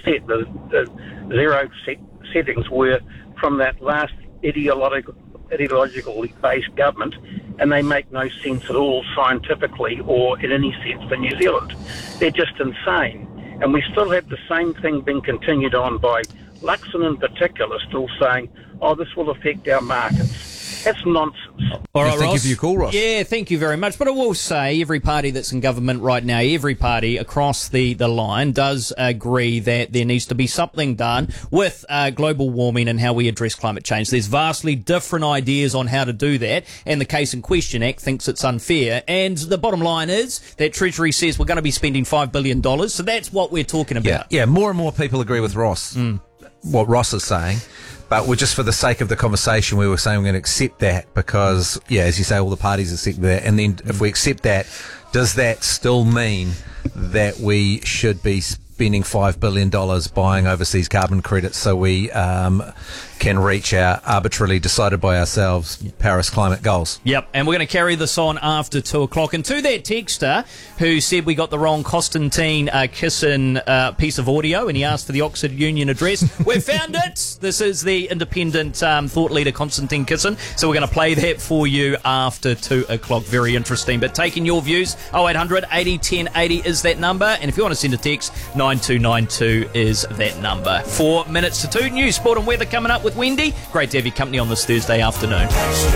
set, the zero settings, were from that last ideologically based government, and they make no sense at all scientifically or in any sense for New Zealand. They're just insane. And we still have the same thing being continued on by Luxon in particular, still saying, oh, this will affect our markets. That's nonsense. All right, thank you Ross. for your call, Ross. Yeah, thank you very much. But I will say every party that's in government right now, every party across the line does agree that there needs to be something done with global warming and how we address climate change. There's vastly different ideas on how to do that, and the Case in Question Act thinks it's unfair. And the bottom line is that Treasury says we're going to be spending $5 billion, so that's what we're talking about. Yeah, more and more people agree with Ross, what Ross is saying. But we're just for the sake of the conversation, we were saying we're going to accept that because, yeah, as you say, all the parties accept that. And then if we accept that, does that still mean that we should be spending $5 billion buying overseas carbon credits so we can reach our arbitrarily decided by ourselves Paris climate goals? Yep, and we're going to carry this on after 2 o'clock. And to that texter who said we got the wrong Constantine Kissin piece of audio and he asked for the Oxford Union address, we've found it. This is the independent thought leader Constantine Kissin. So we're going to play that for you after 2 o'clock. Very interesting. But taking your views, 0800 80 10 80 is that number. And if you want to send a text, 9292 is that number. 4 minutes to 2. News, sport and weather coming up with Wendy. Great to have your company on this Thursday afternoon.